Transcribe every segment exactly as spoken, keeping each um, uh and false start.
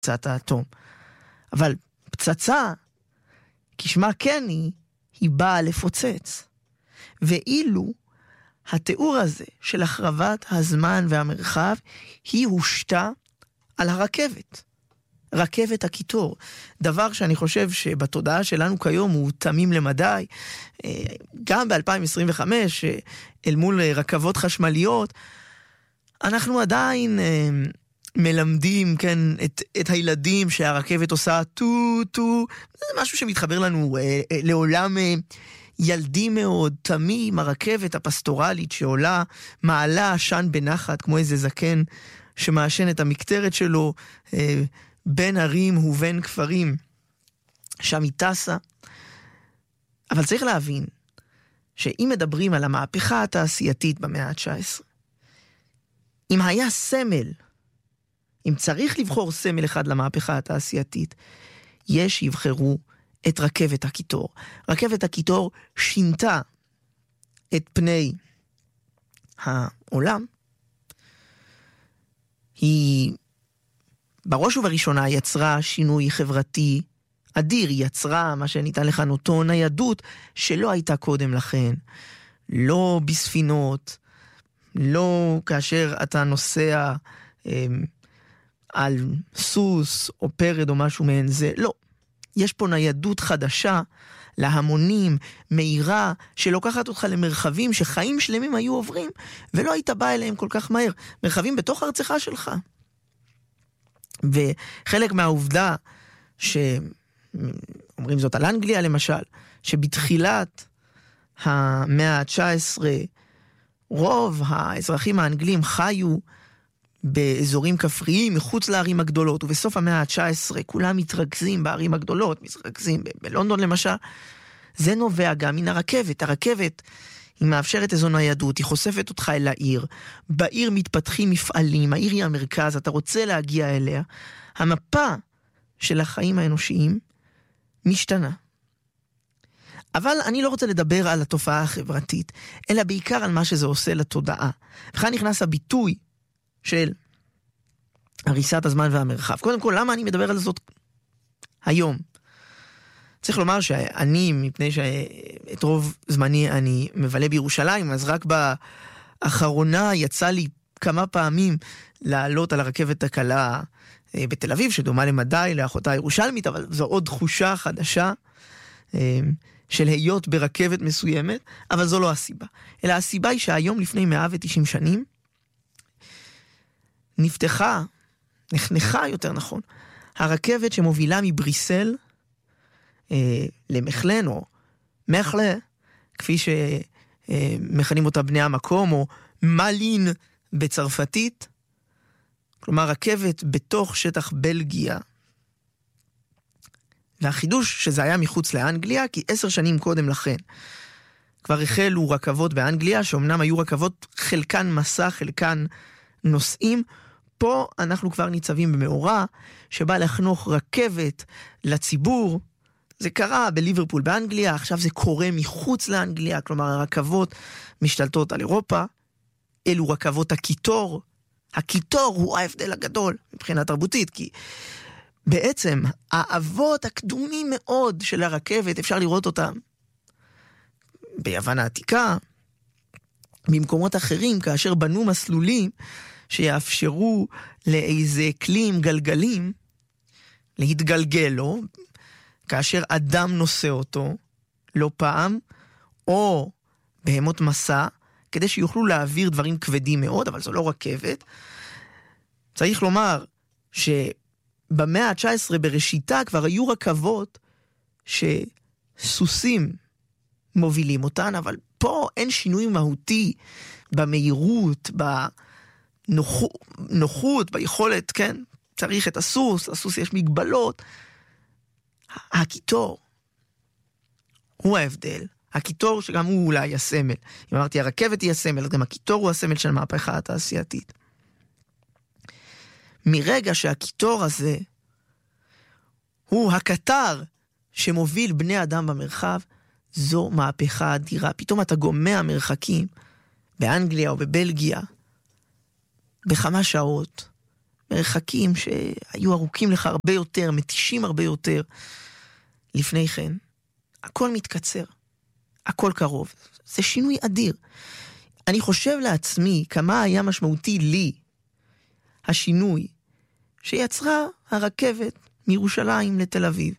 פצצת האטום. אבל פצצה, כשמה כן היא, היא באה לפוצץ. ואילו התיאור הזה של החרבת הזמן והמרחב, היא הושתה על הרכבת. רכבת הקיטור. דבר שאני חושב שבתודעה שלנו כיום הוא תמים למדי. גם ב-אלפיים עשרים וחמש, אל מול רכבות חשמליות, אנחנו עדיין מלמדים, כן, את, את הילדים שהרכבת עושה טו טו. זה משהו שמתחבר לנו לעולם ילדי מאוד, תמים, הרכבת הפסטורלית שעולה, מעלה עשן בנחת, כמו איזה זקן שמעשן את המקטרת שלו, בין ערים ובין כפרים, שם היא טסה. אבל צריך להבין, שאם מדברים על המהפכה התעשייתית במאה ה-תשע עשרה, אם היה סמל, אם צריך לבחור סמל אחד למהפכה התעשייתית, יש שיבחרו את רכבת הקיטור. רכבת הקיטור שינתה את פני העולם. היא בראש ובראשונה יצרה שינוי חברתי אדיר, היא יצרה מה שניתן לכנותו ניידות שלא הייתה קודם לכן. לא בספינות, לא כאשר אתה נוסע אה, על סוס או פרד או משהו מעין זה, לא. יש פה ניידות חדשה להמונים, מהירה, שלוקחת אותך למרחבים שחיים שלמים היו עוברים, ולא היית בא אליהם כל כך מהר. מרחבים בתוך ארצך שלך. וחלק מהעובדה שאומרים זאת על אנגליה למשל, שבתחילת המאה ה-תשע עשרה רוב האזרחים האנגלים חיו באזורים כפריים מחוץ לערים הגדולות, ובסוף המאה ה-תשע עשרה כולם מתרכזים בערים הגדולות, מתרכזים ב- בלונדון למשל. זה נובע גם מן הרכבת. הרכבת היא מאפשרת איזו ניידות, היא חושפת אותך אל העיר, בעיר מתפתחים מפעלים, העיר היא המרכז, אתה רוצה להגיע אליה, המפה של החיים האנושיים משתנה. אבל אני לא רוצה לדבר על התופעה החברתית, אלא בעיקר על מה שזה עושה לתודעה. וכאן נכנס הביטוי של הריסת הזמן והמרחב. קודם כל, למה אני מדבר על זאת היום? צריך לומר שאני, מפני שאת רוב זמני אני מבלה בירושלים, אז רק באחרונה יצא לי כמה פעמים לעלות על הרכבת הקלה בתל אביב, שדומה למדי לאחותה הירושלמית, אבל זו עוד תחושה חדשה של היות ברכבת מסוימת, אבל זו לא הסיבה. אלא הסיבה היא שהיום לפני מאה ותשעים שנים, נפתחה, נחנכה יותר נכון, הרכבת שמובילה מבריסל אה, למחלן או מחלה, כפי שמכנים אותה בני המקום, או מלין בצרפתית, כלומר רכבת בתוך שטח בלגיה. והחידוש שזה היה מחוץ לאנגליה, כי עשר שנים קודם לכן כבר החלו רכבות באנגליה, שאומנם היו רכבות חלקן מסע, חלקן נוסעים. פה אנחנו כבר ניצבים במאורה, שבא לחנוך רכבת לציבור. זה קרה בליברפול באנגליה, עכשיו זה קורה מחוץ לאנגליה, כלומר הרכבות משתלטות על אירופה. אלו רכבות הקיטור. הקיטור הוא ההבדל הגדול מבחינה תרבותית, כי בעצם האבות הקדומים מאוד של הרכבת, אפשר לראות אותם ביוון העתיקה, במקומות אחרים, כאשר בנו מסלולים שיאפשרו לאיזה כלים גלגלים להתגלגל לו, כאשר אדם נושא אותו, לא פעם, או בהמות מסע, כדי שיוכלו להעביר דברים כבדים מאוד, אבל זו לא רכבת. צריך לומר שבמאה ה-תשע עשרה בראשיתה כבר היו רכבות שסוסים מובילים אותן, אבל פה אין שינוי מהותי במהירות, בנוחות, ביכולת, כן? צריך את הסוס, הסוס יש מגבלות. הקיטור הוא ההבדל. הקיטור שגם הוא אולי הסמל. אם אמרתי הרכבת היא הסמל, גם הקיטור הוא הסמל של המהפכה התעשייתית. מרגע שהקיטור הזה הוא הקטר שמוביל בני אדם במרחב, זו מהפכה אדירה. פתאום אתה גומע מרחקים באנגליה או בבלגיה בכמה שעות, מרחקים שהיו ארוכים לך הרבה יותר, מתישים הרבה יותר לפני כן, הכל מתקצר, הכל קרוב. זה שינוי אדיר. אני חושב לעצמי כמה היה משמעותי לי השינוי שיצרה הרכבת מירושלים לתל אביב.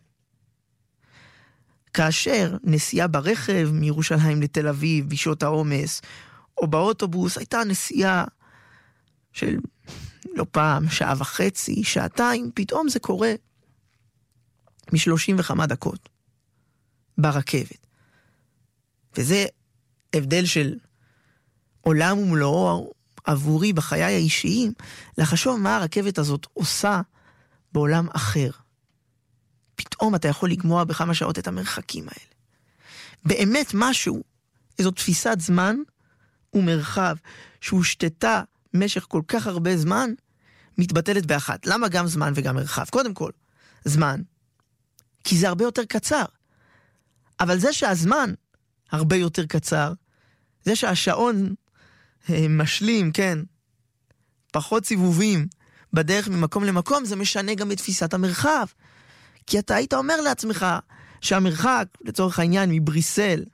כאשר נסיעה ברכב מירושלים לתל אביב בשעות העומס, או באוטובוס, הייתה נסיעה של לא פעם, שעה וחצי, שעתיים, פתאום זה קורה משלושים וכמה דקות ברכבת. וזה הבדל של עולם ומלואו עבורי בחיי האישיים, לחשוב מה הרכבת הזאת עושה בעולם אחר. פתאום אתה יכול לגמוע בכמה שעות את המרחקים האלה. באמת משהו, איזו תפיסת זמן ומרחב שהושתתה משך כל כך הרבה זמן, מתבטלת באחת. למה גם זמן וגם מרחב? קודם כל, זמן, כי זה הרבה יותר קצר. אבל זה שהזמן הרבה יותר קצר, זה שהשעון משלים, כן, פחות סיבובים בדרך ממקום למקום, זה משנה גם את תפיסת המרחב. כי אתה היית אומר לעצמך שהמרחק, לצורך העניין, מבריסל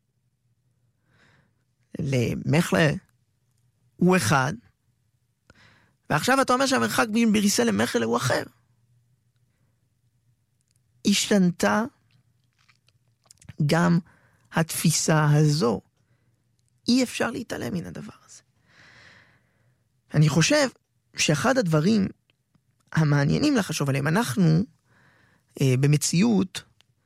למחלה הוא אחד, ועכשיו אתה אומר שהמרחק בין בריסל למחלה הוא אחר. השתנתה גם התפיסה הזו. אי אפשר להתעלם מן הדבר הזה. אני חושב שאחד הדברים המעניינים לחשוב עליהם, אנחנו אה, במציאות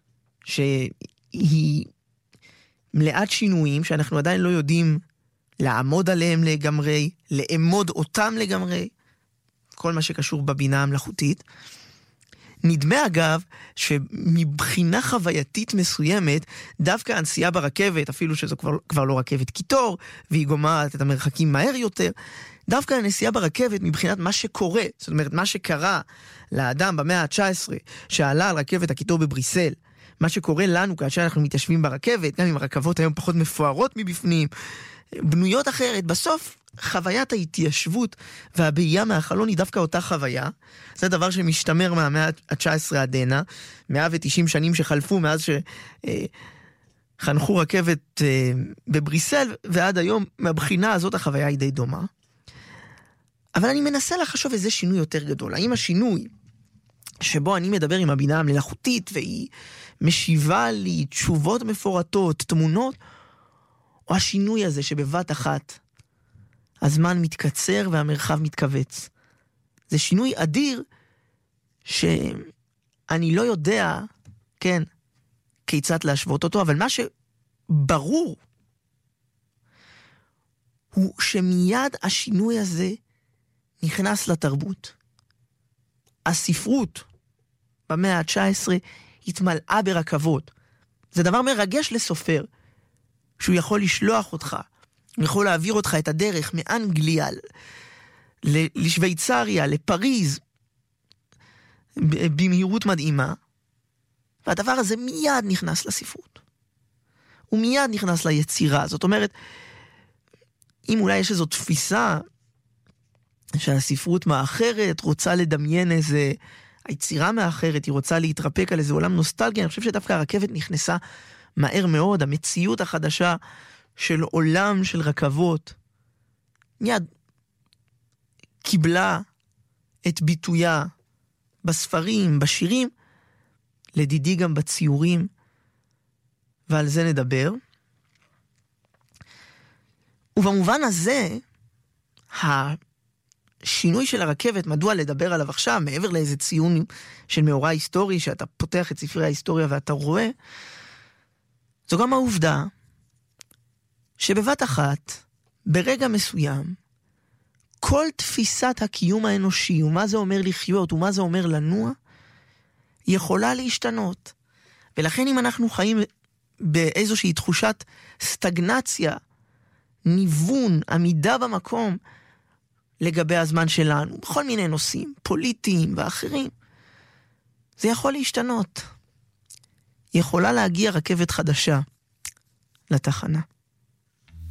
שהיא מלאת שינויים, שאנחנו עדיין לא יודעים לעמוד עליהם לגמרי, לאמוד אותם לגמרי, כל מה שקשור בבינה המלאכותית. נדמה אגב שמבחינה חווייתית מסוימת, דווקא הנסיעה ברכבת, אפילו שזו כבר, כבר לא רכבת קיטור, והיא גומעת את המרחקים מהר יותר, דווקא הנסיעה ברכבת מבחינת מה שקורה, זאת אומרת מה שקרה לאדם במאה ה-תשע עשרה, שעלה על רכבת הקיטור בבריסל, מה שקורה לנו כאשר אנחנו מתיישבים ברכבת, גם אם הרכבות היום פחות מפוארות מבפנים, בנויות אחרת, בסוף חוויית ההתיישבות והבעייה מהחלון היא דווקא אותה חוויה. זה דבר שמשתמר מהמאה ה-תשע עשרה עד הנה, מאה ותשעים שנים שחלפו מאז שחנכו רכבת בבריסל, ועד היום מהבחינה הזאת החוויה היא די דומה. אבל אני מנסה לחשוב איזה שינוי יותר גדול. האם השינוי שבו אני מדבר עם הבינה המלאכותית והיא משיבה לי תשובות מפורטות, תמונות, או השינוי הזה שבבת אחת הזמן מתקצר והמרחב מתכווץ. זה שינוי אדיר שאני לא יודע, כן, כיצד להשוות אותו, אבל מה שברור הוא שמיד השינוי הזה נכנס לתרבות. הספרות במאה ה-תשע עשרה התמלאה ברכבות. זה דבר מרגש לסופר, שהוא יכול לשלוח אותך, הוא יכול להעביר אותך את הדרך מאנגליה לשוויצריה, לפריז, במהירות מדהימה, והדבר הזה מיד נכנס לספרות. הוא מיד נכנס ליצירה. זאת אומרת, אם אולי יש איזו תפיסה שהספרות מאחרת, רוצה לדמיין איזה היצירה מאחרת, היא רוצה להתרפק על איזה עולם נוסטלגי, אני חושב שדווקא הרכבת נכנסה מהר מאוד, המציאות החדשה של עולם של רכבות, מיד קיבלה את ביטויה בספרים, בשירים, לדידי גם בציורים, ועל זה נדבר. ובמובן הזה, השינוי של הרכבת, מדוע לדבר עליו עכשיו, מעבר לאיזה ציון של מאורע היסטורי, שאתה פותח את ספרי ההיסטוריה ואתה רואה, זו גם העובדה שבבת אחת, ברגע מסוים, כל תפיסת הקיום האנושי, ומה זה אומר לחיות, ומה זה אומר לנוע, יכולה להשתנות. ולכן אם אנחנו חיים באיזושהי תחושת סטגנציה, ניוון, עמידה במקום, לגבי הזמן שלנו, בכל מיני נושאים, פוליטיים ואחרים, זה יכול להשתנות. יכולה להגיע רכבת חדשה לתחנה.